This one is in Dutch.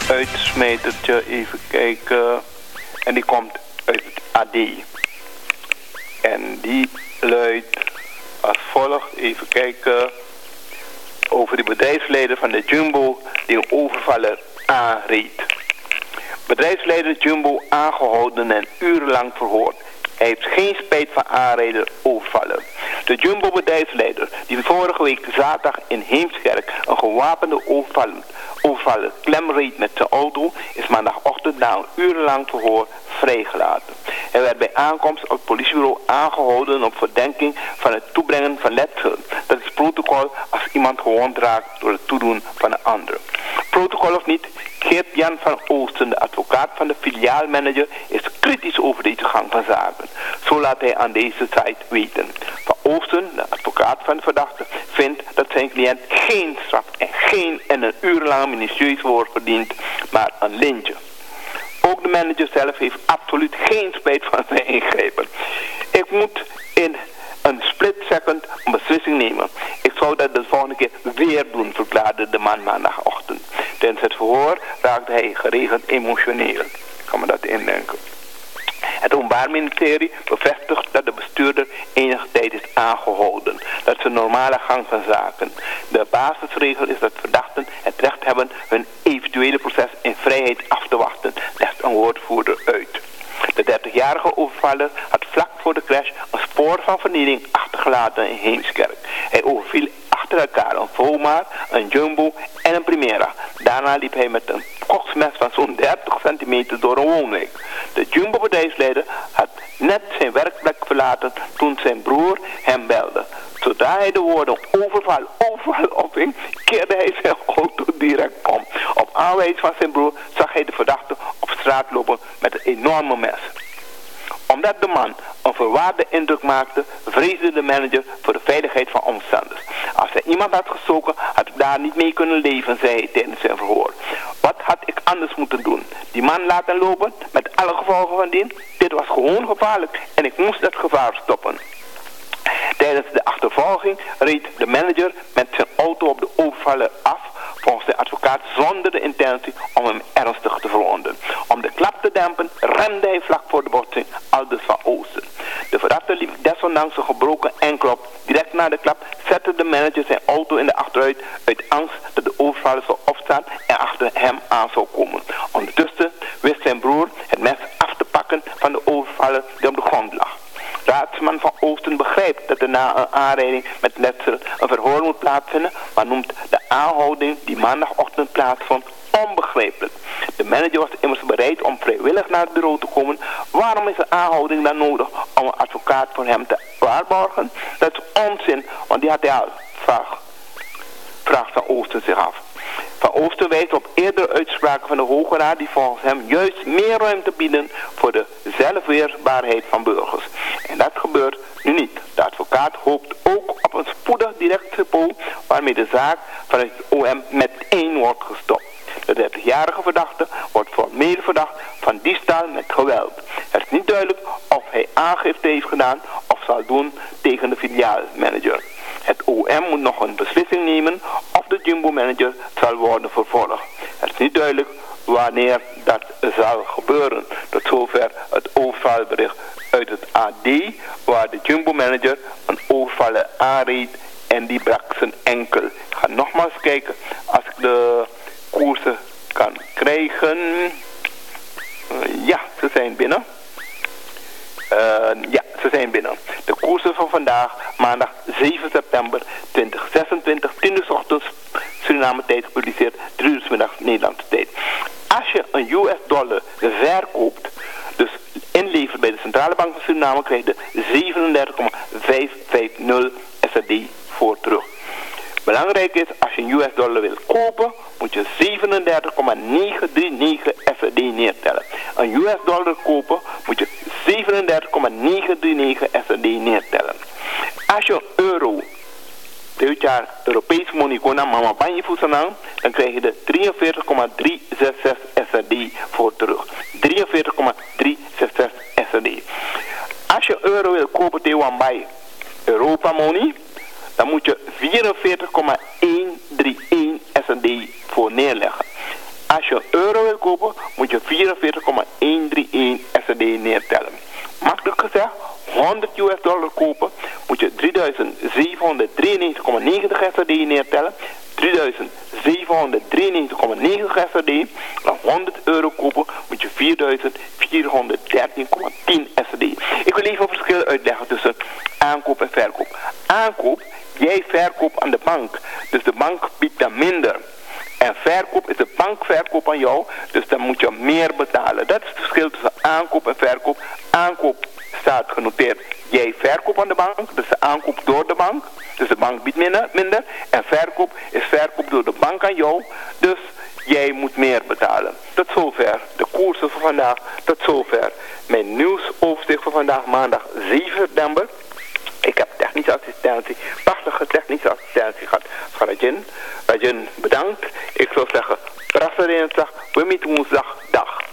uitsmijtertje, even kijken. En die komt uit het AD. En die luidt als volgt, even kijken. Over de bedrijfsleider van de Jumbo die een overvaller aanreed. Bedrijfsleider Jumbo aangehouden en urenlang verhoord. Hij heeft geen spijt van aanrijden overvallen. De Jumbo bedrijfsleider die vorige week zaterdag in Heemskerk een gewapende overvaller klemreed met zijn auto is maandagochtend na een urenlang verhoor vrijgelaten. Hij werd bij aankomst op het politiebureau aangehouden op verdenking van het toebrengen van letsel. Dat is protocol als iemand gewond raakt door het toedoen van een ander. Protocol of niet, Geert-Jan van Oosten, de advocaat van de filiaalmanager, is kritisch over deze gang van zaken. Zo laat hij aan deze site weten. Van Oosten, de advocaat van de verdachte, vindt dat zijn cliënt geen straf en een urenlang minutieus woord verdient, maar een lintje. Ook de manager zelf heeft absoluut geen spijt van zijn ingrepen. Ik moet in een split second een beslissing nemen. Ik zou dat de volgende keer weer doen, verklaarde de man maandagochtend. Tijdens het verhoor raakte hij geregeld emotioneel. Kan me dat indenken. Het Openbaar Ministerie bevestigt dat de bestuurder enige tijd is aangehouden. Dat is een normale gang van zaken. De basisregel is dat verdachten het recht hebben hun eventuele proces in vrijheid af te wachten, legt een woordvoerder uit. De 30-jarige overvaller had vlak voor de crash een spoor van vernieling achtergelaten in Heemskerk. Hij overviel achter elkaar een Vomar, een Jumbo en een Primera. Daarna liep hij met een koksmes van zo'n 30 centimeter door een woonwijk. De Jumbo bedrijfsleider had net zijn werkplek verlaten toen zijn broer hem belde. Zodra hij de woorden overval opving, keerde hij zijn auto direct om. Op aanwijzing van zijn broer zag hij de verdachte op straat lopen met een enorme mes. Omdat de man een verwaarde indruk maakte, vreesde de manager voor de veiligheid van omstanders. Als hij iemand had gestoken, had ik daar niet mee kunnen leven, zei hij tijdens zijn verhoor. Wat had ik anders moeten doen? Die man laten lopen, met alle gevolgen van dien? Dit was gewoon gevaarlijk en ik moest dat gevaar stoppen. Tijdens de achtervolging reed de manager met zijn auto op de overvaller af, volgens de advocaat zonder de intentie om hem ernstig te verwonden. Om de klap te dempen rende hij vlak voor de botsing, aldus van Oosten. De verdachte liep desondanks een gebroken enkel op. Direct na de klap zette de manager zijn auto in de achteruit uit angst dat de overvaller zou opstaan en achter hem aan zou komen. Ondertussen wist zijn broer het mes af te pakken van de overvaller die op de grond lag. Raadsman van Oosten begrijpt dat er na een aanrijding met letsel een verhoor moet plaatsvinden, maar noemt de aanhouding die maandagochtend plaatsvond onbegrijpelijk. De manager was immers bereid om vrijwillig naar het bureau te komen. Waarom is een aanhouding dan nodig om een advocaat voor hem te waarborgen? Dat is onzin, want die had hij al, vraagt Van Oosten zich af. Van Oosten wijst op eerdere uitspraken van de Hoge Raad die volgens hem juist meer ruimte bieden voor de zelfweerbaarheid van burgers. En dat gebeurt nu niet. De advocaat hoopt ook op een spoedig direct depot waarmee de zaak van het OM meteen wordt gestopt. De 30-jarige verdachte wordt formeel verdacht van diefstal met geweld. Het is niet duidelijk of hij aangifte heeft gedaan of zal doen tegen de filiaalmanager. Het OM moet nog een beslissing nemen of de Jumbo-manager zal worden vervolgd. Het is niet duidelijk wanneer dat zal gebeuren. Tot zover het overvalbericht uit het AD, waar de Jumbo-manager een overvaller aanreed en die brak zijn enkel. Ik ga nogmaals kijken als ik de koersen kan krijgen. Ja, ze zijn binnen. Ze zijn binnen. De koersen van vandaag, maandag 7 september 2026, 10 uur 's ochtends, Suriname tijd gepubliceerd, 3 uur 's middags Nederlandse tijd. Als je een US-dollar verkoopt, dus inlevert bij de Centrale Bank van Suriname, krijg je 37,550 SRD voor terug. Belangrijk is, als je een US-dollar wil kopen, moet je 37,939 SRD neertellen. Een US-dollar kopen moet je 37,939 SRD neertellen. Als je een euro, dit jaar Europees Monicona Mama Banji Fusanang, dan krijg je de 43,366 SRD voor terug. 43,366 SRD. Als je euro wil kopen tegen bij Europa Money, dan moet je 44,131 SRD voor neerleggen. Als je een euro wil kopen, moet je 44,131 SRD neertellen. Makkelijk gezegd, 100 US dollar kopen, moet je 3793,90 SRD neertellen. 3793,90 SRD. En 100 euro kopen, moet je 4413,10 SRD. Ik wil even een verschil uitleggen tussen aankoop en verkoop. Aankoop, jij verkoopt aan de bank. Dus de bank biedt dan minder. En verkoop is de bankverkoop aan jou, dus dan moet je meer betalen. Dat is het verschil tussen aankoop en verkoop. Aankoop staat genoteerd, jij verkoopt aan de bank, dus de aankoop door de bank. Dus de bank biedt minder. En verkoop is verkoop door de bank aan jou, dus jij moet meer betalen. Tot zover de koersen van vandaag. Tot zover mijn nieuwsoverzicht van vandaag, maandag 7 september. Ik heb technische assistentie, prachtige technische assistentie gehad van Rajin. Rajin, bedankt. Ik zou zeggen, Brasserijnsdag, we meeten woensdag, dag.